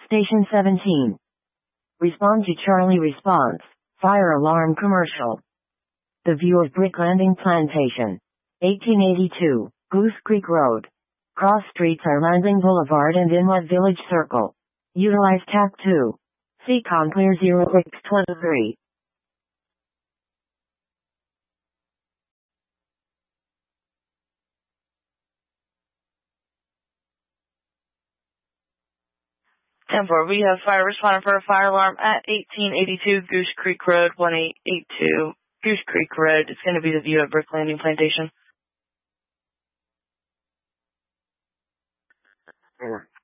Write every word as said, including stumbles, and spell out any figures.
Station seventeen. Respond to Charlie response. Fire alarm commercial. The view of Brick Landing Plantation. eighteen eighty-two, Goose Creek Road. Cross streets are Landing Boulevard and Inlet Village Circle. Utilize T A C two. C COM clear zero X twenty-three. ten four, we have fire responding for a fire alarm at eighteen eighty-two Goose Creek Road, one eight eight two. Goose Creek Road. It's going to be the view of Brick Landing Plantation. Four.